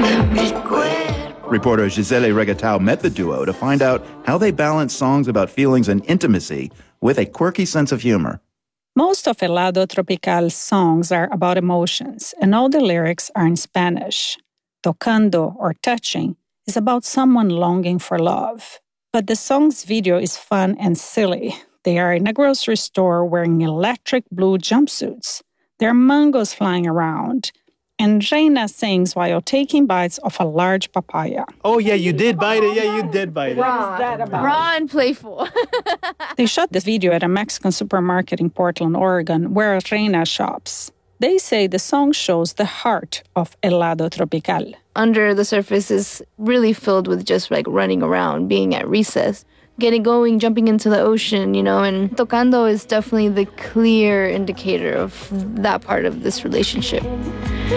Reporter Gisele Regatao met the duo to find out how they balance songs about feelings and intimacy with a quirky sense of humor. Most of Helado Tropical's songs are about emotions, and all the lyrics are in Spanish. Tocando, or touching, is about someone longing for love. But the song's video is fun and silly. They are in a grocery store wearing electric blue jumpsuits. There are mangoes flying around. And Reina sings while taking bites of a large papaya. Oh, yeah, you did bite it. Yeah, you did bite it. What is that about? Raw and playful. They shot this video at a Mexican supermarket in Portland, Oregon, where Reina shops. They say the song shows the heart of Helado Tropical. Under the surface is really filled with just like running around, being at recess, getting going, jumping into the ocean, and Tocando is definitely the clear indicator of that part of this relationship.